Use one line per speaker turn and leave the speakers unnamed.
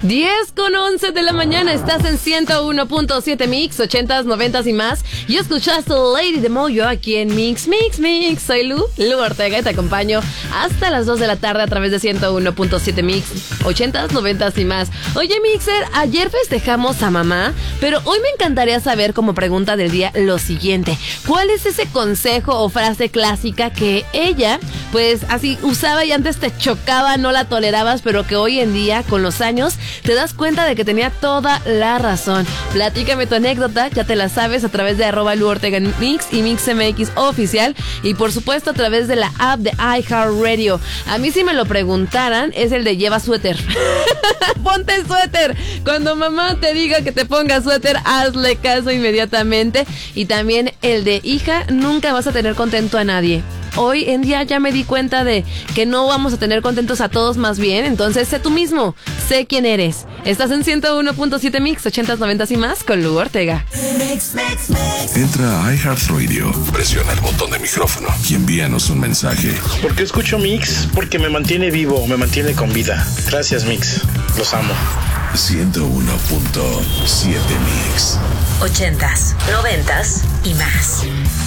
10:11 de la mañana, estás en 101.7 Mix, 80s, 90s y más. Y escuchaste Lady de Moyo aquí en Mix. Soy Lu Ortega y te acompaño hasta las 2 de la tarde a través de 101.7 Mix, 80s, 90s y más. Oye, Mixer, ayer festejamos a mamá, pero hoy me encantaría saber como pregunta del día lo siguiente. ¿Cuál es ese consejo o frase clásica que ella, pues así usaba y antes te chocaba, no la tolerabas, pero que hoy en día, con los años, te das cuenta de que tenía toda la razón? Platícame tu anécdota, ya te la sabes, a través de @LuOrtegaMix y MixMX Oficial, y por supuesto a través de la app de iHeartRadio. A mí, si me lo preguntaran, es el de lleva suéter. Ponte suéter. Cuando mamá te diga que te ponga suéter, hazle caso inmediatamente. Y también el de hija, nunca vas a tener contento a nadie. Hoy en día ya me di cuenta de que no vamos a tener contentos a todos, más bien. Entonces, sé tú mismo, sé quién eres. Estás en 101.7 Mix, 80s, 90s y más con Lu Ortega.
Entra a iHeartRadio, presiona el botón de micrófono y envíanos un mensaje.
¿Por qué escucho Mix? Porque me mantiene vivo, me mantiene con vida. Gracias, Mix. Los amo.
101.7 Mix.
80s, 90s y más.